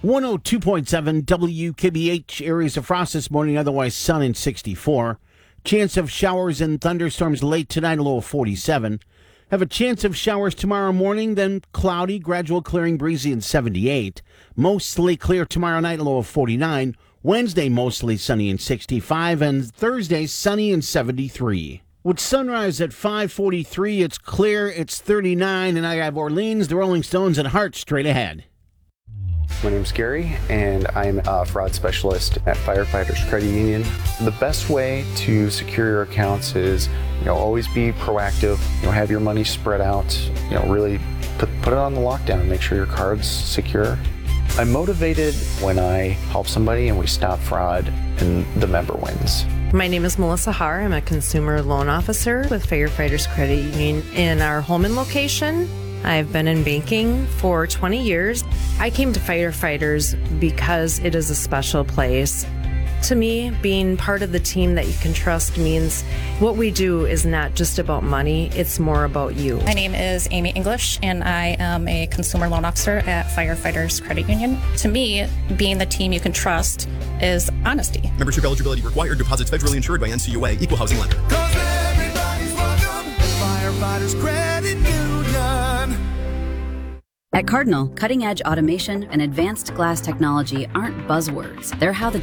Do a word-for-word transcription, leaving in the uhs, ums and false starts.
one oh two point seven W K B H. Areas of frost this morning, otherwise sun and sixty-four. Chance of showers and thunderstorms late tonight, a low of forty-seven. Have a chance of showers tomorrow morning, then cloudy, gradual clearing, breezy, and seventy-eight. Mostly clear tomorrow night, a low of forty-nine. Wednesday, mostly sunny and sixty-five. And Thursday, sunny and seventy-three. With sunrise at five forty-three, it's clear, it's thirty-nine, and I have Orleans, the Rolling Stones, and Heart straight ahead. My name's Gary, and I'm a fraud specialist at Firefighters Credit Union. The best way to secure your accounts is, you know, always be proactive. You know, have your money spread out. You know, really put put it on the lockdown. Make sure your card's secure. I'm motivated when I help somebody and we stop fraud, and the member wins. My name is Melissa Haar. I'm a consumer loan officer with Firefighters Credit Union in our Holman location. I've been in banking for twenty years. I came to Firefighters because it is a special place. To me, being part of the team that you can trust means what we do is not just about money, it's more about you. My name is Amy English, and I am a consumer loan officer at Firefighters Credit Union. To me, being the team you can trust is honesty. Membership eligibility required. Deposits federally insured by N C U A. Equal housing lender. 'Cause everybody's welcome at Firefighters Credit Union. At Cardinal, cutting-edge automation and advanced glass technology aren't buzzwords. They're how the